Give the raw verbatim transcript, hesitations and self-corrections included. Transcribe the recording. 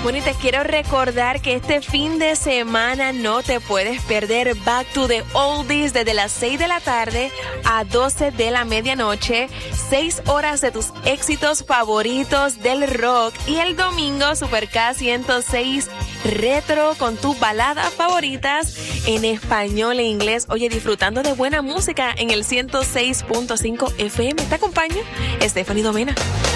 Bueno, y te quiero recordar que este fin de semana no te puedes perder Back to the Oldies desde las seis de la tarde a doce de la medianoche. Seis horas de tus éxitos favoritos del rock. Y el domingo, Super K ciento seis Retro con tus baladas favoritas en español e inglés. Oye, disfrutando de buena música en el ciento seis punto cinco F M. Te acompaña Stephanie Domena.